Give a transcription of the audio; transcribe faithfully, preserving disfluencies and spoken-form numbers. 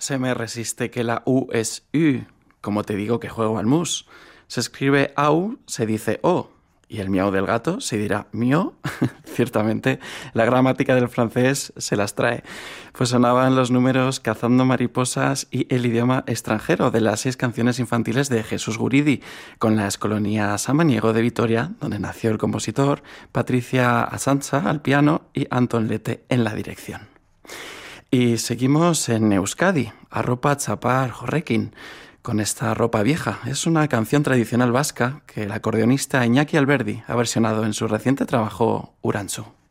se me resiste que la U es U, como te digo que juego al mus. Se escribe au, se dice o, y el miau del gato se dirá mio. Ciertamente, la gramática del francés se las trae. Pues sonaban los números Cazando mariposas y El idioma extranjero de las seis canciones infantiles de Jesús Guridi, con las colonias Samaniego de Vitoria, donde nació el compositor, Patricia Asanza al piano y Anton Lete en la dirección. Y seguimos en Euskadi, Arropa txapar horrekin, con esta ropa vieja. Es una canción tradicional vasca que el acordeonista Iñaki Alberdi ha versionado en su reciente trabajo Urantzu.